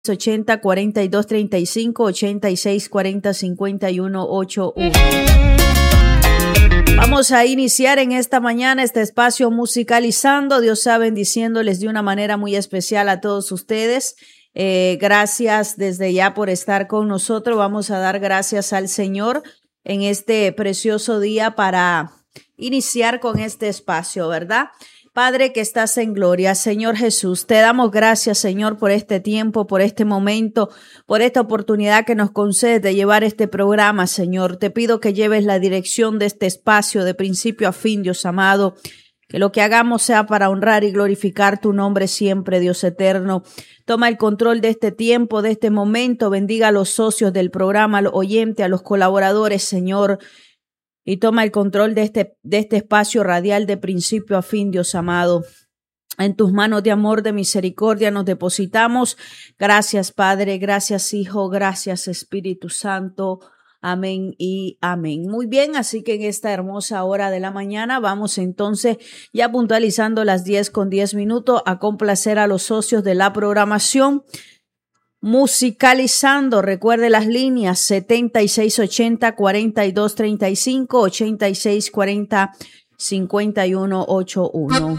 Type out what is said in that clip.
80 42 35 86 40 51 81. Vamos a iniciar en esta mañana este espacio musicalizando. Dios está bendiciéndoles de una manera muy especial a todos ustedes. Gracias desde ya por estar con nosotros. Vamos a dar gracias al Señor en este precioso día para iniciar con este espacio, ¿verdad? Padre que estás en gloria, Señor Jesús, te damos gracias, Señor, por este tiempo, por este momento, por esta oportunidad que nos concedes de llevar este programa, Señor. Te pido que lleves la dirección de este espacio de principio a fin, Dios amado, que lo que hagamos sea para honrar y glorificar tu nombre siempre, Dios eterno. Toma el control de este tiempo, de este momento, bendiga a los socios del programa, a los oyentes, a los colaboradores, Señor. Y toma el control de este espacio radial de principio a fin, Dios amado. En tus manos de amor, de misericordia nos depositamos. Gracias, Padre. Gracias, Hijo. Gracias, Espíritu Santo. Amén y amén. Muy bien, así que en esta hermosa hora de la mañana vamos entonces ya puntualizando las 10:10 a complacer a los socios de la programación. Musicalizando, recuerde las líneas 7680 4235 8640 5181.